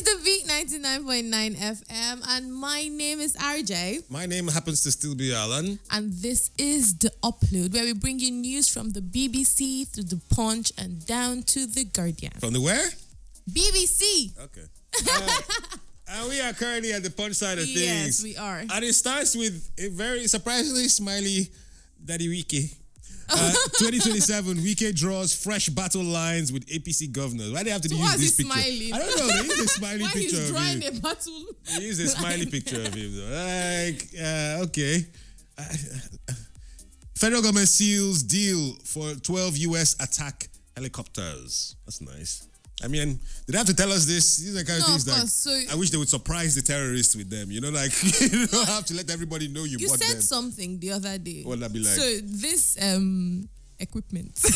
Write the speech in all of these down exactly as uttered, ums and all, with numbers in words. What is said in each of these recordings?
the Beat ninety-nine point nine F M, and my name is R J. My name happens to still be Alan. And this is The Upload, where we bring you news from the B B C through the Punch and down to the Guardian. From the where? B B C. Okay. Uh, and we are currently at the Punch side of things. Yes, we are. And it starts with a very surprisingly smiley Daddy Wiki. Uh, twenty twenty-seven, Wike draws fresh battle lines with A P C governors. Why do they have to So use why is this he picture? smiling? I don't know. They use a smiley Why picture he's of drawing him. a battle? They use a smiley picture of him. Though. Like, uh, okay. Uh, federal government seals deal for twelve U S attack helicopters. That's nice. I mean, they have to tell us this. These are the kind No, of things of that course. So- I wish they would surprise the terrorists with them. You know, like you don't have to let everybody know you, You bought said them. something the other day. What would that be like? So this um equipment. so,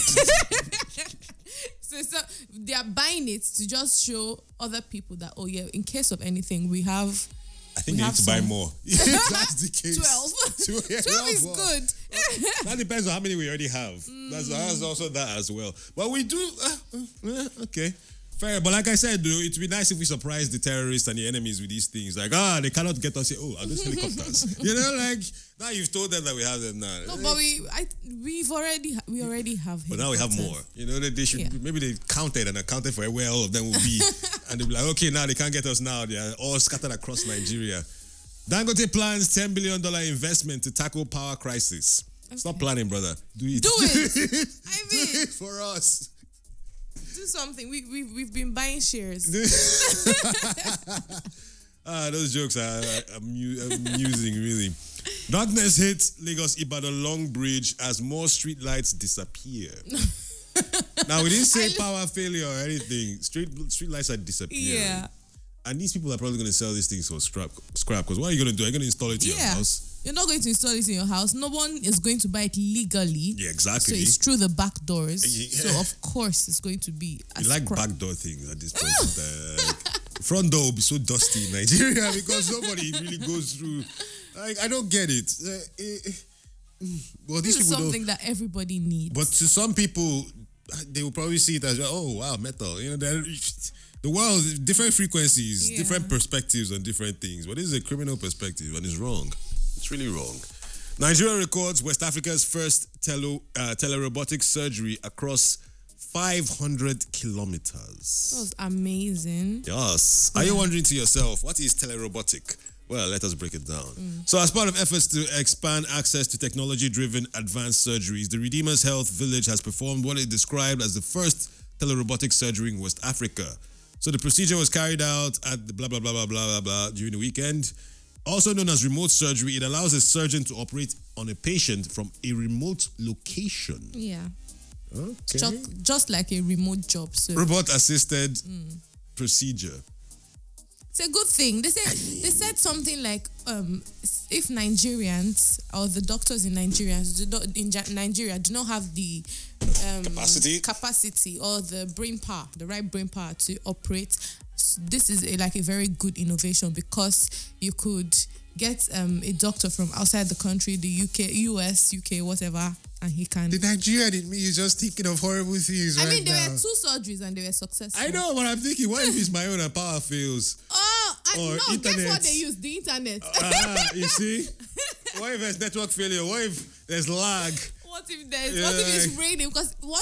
so they are buying it to just show other people that, oh yeah, in case of anything, we have I think we they have need to buy some- more. If that's the case. twelve. Twelve, yeah, twelve is more. good. That depends on how many we already have. That's, that's also that as well. But we do, uh, uh, okay. Fair. But like I said, though, it'd be nice if we surprise the terrorists and the enemies with these things. Like, ah, they cannot get us here. Oh, are those helicopters? You know, like, now you've told them that we have them now. No, but we I we've already we already have But now we have helicopters. more. You know, that they should, Yeah. maybe they counted and accounted for where all of them will be. And they'll be like, okay, now they can't get us now. They are all scattered across Nigeria. Dangote plans ten billion dollars investment to tackle power crisis. Stop planning, brother. Do it. Do it. I Do mean, it for us. do something. We we we've been buying shares. Ah, those jokes are, are amu- amusing, really. Darkness hits Lagos Ibadan Long Bridge as more street lights disappear. Now, we didn't say I- power failure or anything. Street street lights are disappearing. Yeah. And these people are probably going to sell these things for scrap. Scrap. Because what are you going to do? Are you going to install it in your Yeah. house? You're not going to install it in your house. No one is going to buy it legally. Yeah, So exactly. it's through the back doors. Yeah. So of course it's going to be a You like scrap. backdoor things at this point. Like, front door will be so dusty in Nigeria because nobody really goes through. Like, I don't get it. Uh, eh, eh, mm, well, This these is people don't. something that everybody needs. But to some people, they will probably see it as, oh, wow, metal. You know, they're- the world, different frequencies, Yeah. different perspectives on different things. But this is a criminal perspective and it's wrong. It's really wrong. Nigeria records West Africa's first tele, uh, telerobotic surgery across five hundred kilometers. That was amazing. Yes. Are you wondering to yourself, what is telerobotic? Well, let us break it down. So, as part of efforts to expand access to technology-driven advanced surgeries, the Redeemers Health Village has performed what it described as the first telerobotic surgery in West Africa. So, the procedure was carried out at the blah, blah, blah, blah, blah, blah, blah during the weekend. Also known as remote surgery, it allows a surgeon to operate on a patient from a remote location. Yeah. Okay. Just, just like a remote job. So Robot-assisted procedure. it's a good thing. They said they said something like um, if Nigerians or the doctors in Nigerians do not, in Ja- Nigeria do not have the um, Capacity? capacity or the brain power, the right brain power to operate, s- this is a, like a very good innovation because you could get um, a doctor from outside the country, the U K, U S, U K, whatever, and he can. The Nigerian in me is just thinking of horrible things I right mean, there now. were two surgeries and they were successful. I know, but I'm thinking, what if it's my own and power fails? Oh, I Or no, guess internet. what they use? The internet. Ah, you see? What if there's network failure? What if there's lag? What if there's Yeah, what if it's like- raining? Because what